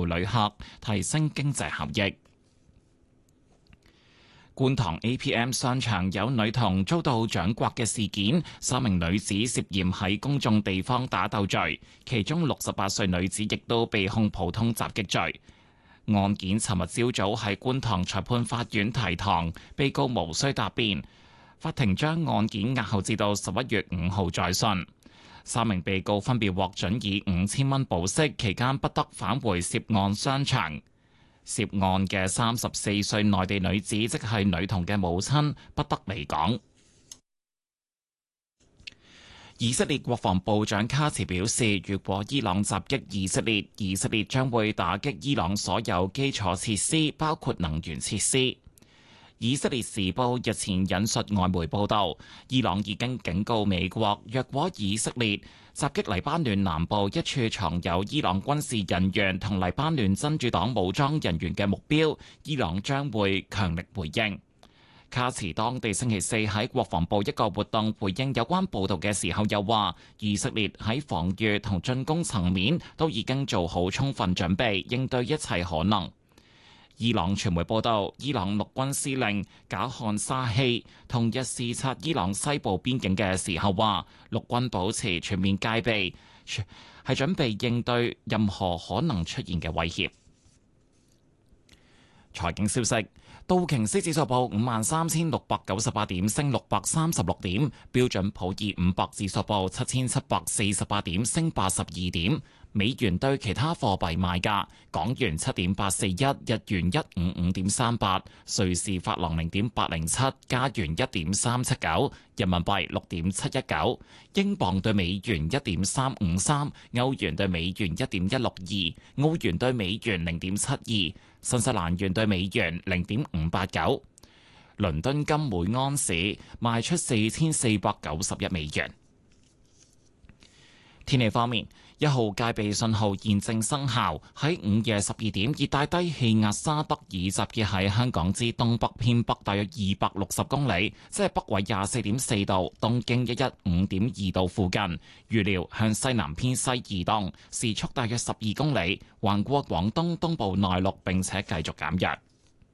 號旅客，提升經濟效益。觀塘 APM 商場有女童遭到掌摑嘅事件，3名女子涉嫌喺公眾地方打鬥罪，其中68歲女子亦都被控普通襲擊罪。案件尋日朝早喺觀塘裁判法院提堂，被告無需答辯，法庭將案件押後至到11月5號再訊。3名被告分別獲准以5000蚊保釋，期間不得返回涉案商場。涉案嘅34歲內地女子，即係女童嘅母親，不得離港。以色列國防部長卡茨表示，如果伊朗襲擊以色列，以色列將會打擊伊朗所有基礎設施，包括能源設施。以色列時報日前引述外媒報道，伊朗已經警告美國，若果以色列襲擊黎巴嫩南部一處藏有伊朗軍事人員同黎巴嫩真主黨武裝人員嘅目標，伊朗將會強力回應。卡茨當地星期四喺國防部一個活動回應有關報導嘅時候，又話以色列喺防禦同進攻層面都已經做好充分準備，應對一切可能。伊朗傳媒報道，伊朗陸軍司令賈漢沙希同日視察伊朗西部邊境嘅時候話，陸軍保持全面戒備，係準備應對任何可能出現嘅威脅。財經消息，道瓊斯指數報53,698點，升636點；標準普爾500指數報7,748點，升82點。美元對其他貨幣賣價：港元7.841，日元155.38，瑞士法郎0.807，加元1.379，人民幣6.719，英鎊對美元1.353，歐元對美元1.162，澳元對美元0.72，新西蘭元對美元0.589。倫敦金每安士賣出4491美元。天氣方面，1號戒備信號現正生效。喺午夜12點，熱帶低氣壓沙德爾集結喺香港之東北偏北大約260公里，即係北緯24.4度、東經115.2度附近。預料向西南偏西移動，時速大約12公里，橫過廣東東部內陸，並且繼續減弱。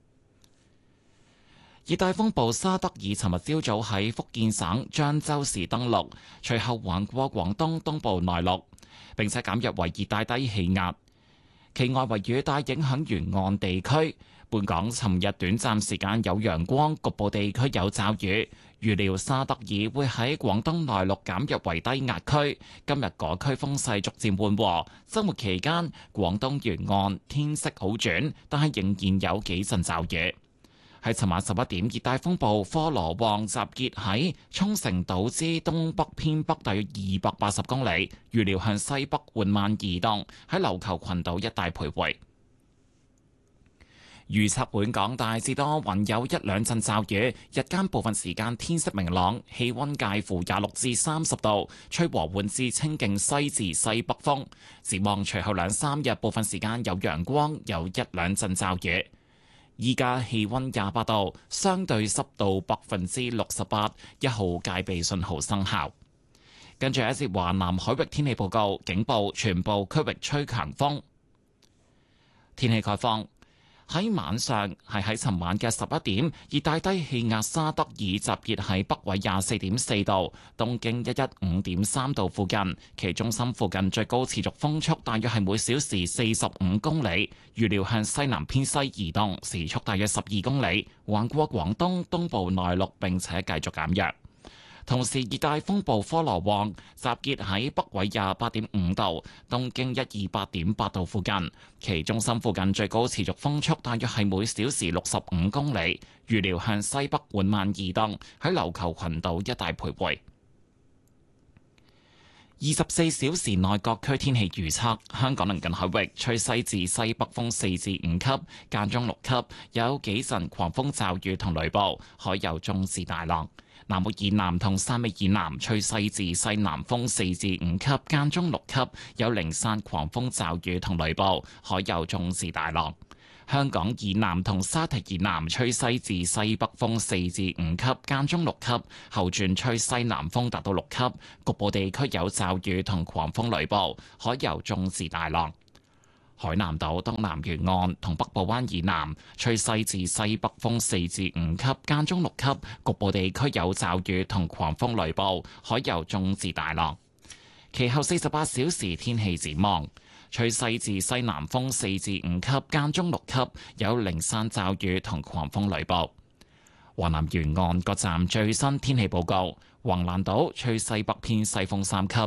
熱帶風暴沙德爾尋日朝早喺福建省漳州市登陸，隨後橫過廣東東部內陸，並且減弱為熱帶低氣壓。其外圍雨帶影響沿岸地區。本港尋日短暫時間有陽光，局部地區有驟雨。預料沙德爾會喺廣東內陸減弱為低壓區。今日嗰區風勢逐漸緩和。週末期間，廣東沿岸天色好轉，但係仍然有幾陣驟雨。喺尋晚11點，熱帶風暴科羅旺集結喺沖繩島之東北偏北大約280公里，預料向西北緩慢移動，喺琉球群島一帶徘徊。預測本港大致多雲，有一兩陣驟雨，日間部分時間天色明朗，氣溫介乎26至30度，吹和緩至清勁西至西北風。展望隨後2、3日，部分時間有陽光，有一兩陣驟雨。依家氣溫28度，相對濕度68%，一號戒備信號生效。跟住一節華南海域天氣報告，警報全部區域吹強風。天氣概況。喺晚上，喺尋晚嘅11點，熱帶低氣壓沙德爾集結喺北緯24.4度、東經115.3度附近，其中心附近最高持續風速大約係每小時45公里，預料向西南偏西移動，時速大約12公里，橫過廣東東部內陸並且繼續減弱。同時，熱帶風暴科羅旺集結喺北緯28.5度、東經128.8度附近，其中心附近最高持續風速大約係每小時65公里，預料向西北緩慢移動，喺琉球群島一帶徘徊。24小時內各區天氣預測：香港鄰近海域吹西至西北風4至5級，間中6級，有幾陣狂風驟雨同雷暴，海有中至大浪。南澳以南同汕尾以南吹西至西南風4至5級，間中6級，有零散狂風驟雨同雷暴，海有中至大浪。香港以南同沙堤以南吹西至西北風4至5級，間中6級，後轉吹西南風達到6級，局部地區有驟雨同狂風雷暴，海有中至大浪。 海南島東南沿岸同北部灣以南吹西至西北風4至5級，間中6級，局部地區有驟雨同狂風雷暴，海有中至大浪。其後48小時天氣展望，吹西至西南風4至5級，間中6級，有零散驟雨同狂風雷暴。華南沿岸各站最新天氣報告：橫瀾島吹西北偏西風3級，